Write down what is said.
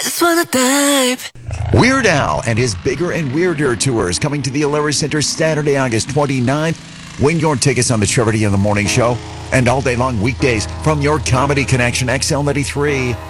just wanna dive. Weird Al and his Bigger and Weirder tour is coming to the O'Leary Center Saturday, August 29th. Win your tickets on the Trevor D in the Morning Show and all day long weekdays from your Comedy Connection XL93.